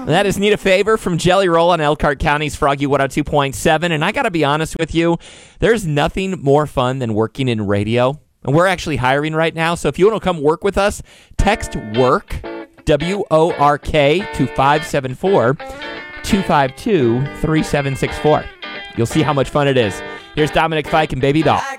That is Need a Favor from Jelly Roll on Elkhart County's Froggy 102.7. And I got to be honest with you, there's nothing more fun than working in radio. And we're actually hiring right now. So if you want to come work with us, text WORK, W-O-R-K, to 574-252-3764. You'll see how much fun it is. Here's Dominic Fike and Baby Doll.